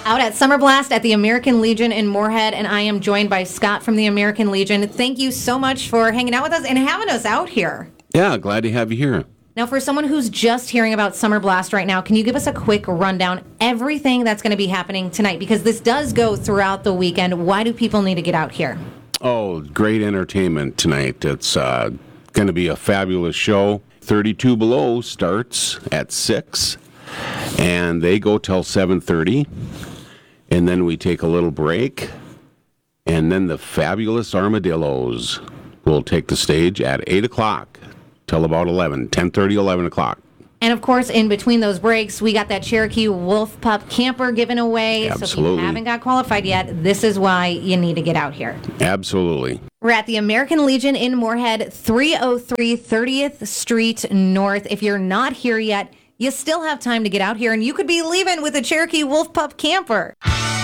Out at Summer Blast at the American Legion in Moorhead, and I am joined by Scott from the American Legion. Thank you so much for hanging out with us and having us out here. Yeah, glad to have you here. Now, for someone who's just hearing about Summer Blast right now, can you give us a quick rundown, everything that's going to be happening tonight? Because this does go throughout the weekend. Why do people need to get out here? Oh, great entertainment tonight. It's going to be a fabulous show. 32 Below starts at 6, and they go till 7:30. And then we take a little break, and then the Fabulous Armadillos will take the stage at 8 o'clock till about 10:30, 11 o'clock. And, of course, in between those breaks, we got that Cherokee Wolf Pup camper given away. Absolutely. So if you haven't got qualified yet, this is why you need to get out here. Absolutely. We're at the American Legion in Moorhead, 303 30th Street North. If you're not here yet, you still have time to get out here, and you could be leaving with a Cherokee Wolf Pup camper.